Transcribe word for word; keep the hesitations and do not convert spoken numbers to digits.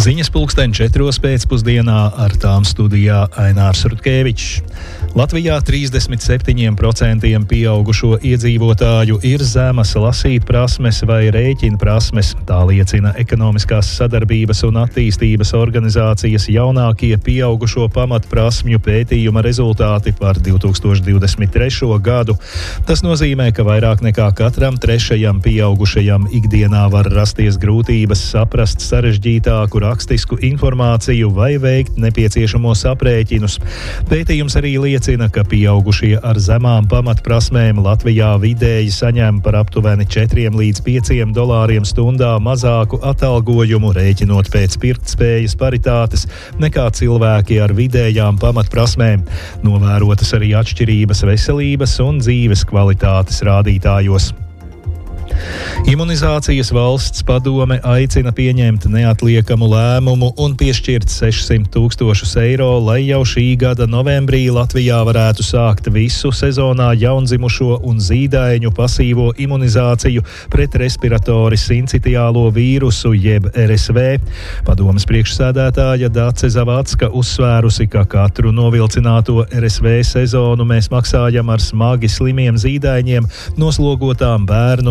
Ziņas pulksteņ četros pēcpusdienā, ar tām studijā Ainārs Rutkevičs. Latvijā trīsdesmit septiņiem procentiem pieaugušo iedzīvotāju ir zemas lasīt prasmes vai rēķina prasmes. Tā liecina Ekonomiskās sadarbības un attīstības organizācijas jaunākie pieaugušo pamatprasmju pētījuma rezultāti par divi tūkstoši divdesmit trešo gadu. Tas nozīmē, ka vairāk nekā katram trešajam pieaugušajam ikdienā var rasties grūtības saprast sarežģītāku rakstisku informāciju vai veikt nepieciešamos aprēķinus. Pētījums arī liecina, ka pieaugušie ar zemām pamatprasmēm Latvijā vidēji saņem par aptuveni četriem līdz pieciem dolāriem stundā mazāku atalgojumu, rēķinot pēc pirktspējas paritātes, nekā cilvēki ar vidējām pamatprasmēm. Novērotas arī atšķirības veselības un dzīves kvalitātes rādītājos. Imunizācijas valsts padome aicina pieņemt neatliekamu lēmumu un piešķirt sešsimt tūkstošus eiro, lai jau šī gada novembrī Latvijā varētu sākt visu sezonā jaundzimušo un zīdaiņu pasīvo imunizāciju pret respiratori sincitiālo vīrusu jeb R S V. Padomes priekšsēdētāja Dace Zavacka uzsvērusi, ka katru novilcināto R S V sezonu mēs maksājam ar smagi slimiem zīdaiņiem, noslogotām bērnu